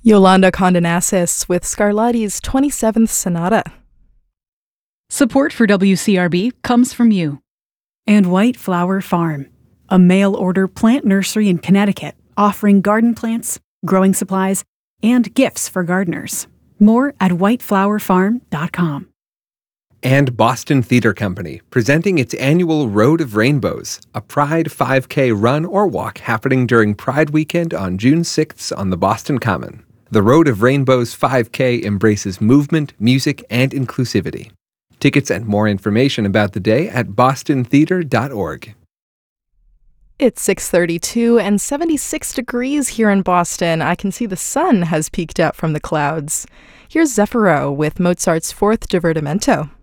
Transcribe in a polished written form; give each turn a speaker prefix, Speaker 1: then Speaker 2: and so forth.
Speaker 1: Yolanda Condonassis with Scarlatti's 27th Sonata.
Speaker 2: Support for WCRB comes from you.
Speaker 3: And White Flower Farm, a mail-order plant nursery in Connecticut offering garden plants, growing supplies, and gifts for gardeners. More at whiteflowerfarm.com.
Speaker 4: And Boston Theater Company, presenting its annual Road of Rainbows, a Pride 5K run or walk happening during Pride Weekend on June 6th on the Boston Common. The Road of Rainbows 5K embraces movement, music, and inclusivity. Tickets and more information about the day at bostontheater.org.
Speaker 1: It's 6:32 and 76 degrees here in Boston. I can see the sun has peeked out from the clouds. Here's Zeffiro with Mozart's Fourth Divertimento.